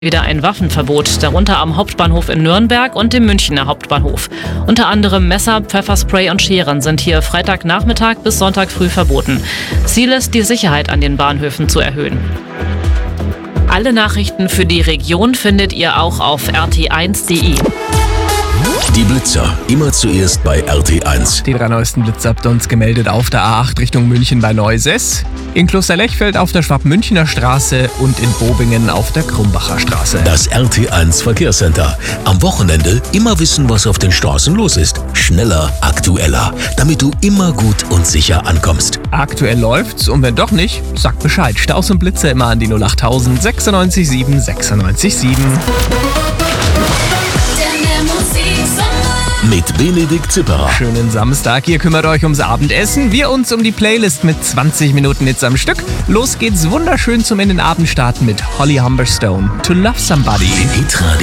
wieder ein Waffenverbot, darunter am Hauptbahnhof in Nürnberg und dem Münchner Hauptbahnhof. Unter anderem Messer, Pfefferspray und Scheren sind hier Freitagnachmittag bis Sonntag früh verboten. Ziel ist, die Sicherheit an den Bahnhöfen zu erhöhen. Alle Nachrichten für die Region findet ihr auch auf rt1.de. Die Blitzer, immer zuerst bei RT1. Die 3 neuesten Blitzer habt ihr uns gemeldet auf der A8 Richtung München bei Neusess, in Klosterlechfeld auf der Schwab-Münchner Straße und in Bobingen auf der Krumbacher Straße. Das RT1 Verkehrscenter. Am Wochenende immer wissen, was auf den Straßen los ist. Schneller, aktueller, damit du immer gut und sicher ankommst. Aktuell läuft's und wenn doch nicht, sag Bescheid. Staus und Blitzer immer an die 08000 96 7 96 7. Mit Benedikt Zipperer. Schönen Samstag, ihr kümmert euch ums Abendessen, wir uns um die Playlist mit 20 Minuten Hits am Stück. Los geht's wunderschön zum in den Abend starten mit Holly Humberstone, To Love Somebody. Hitradio.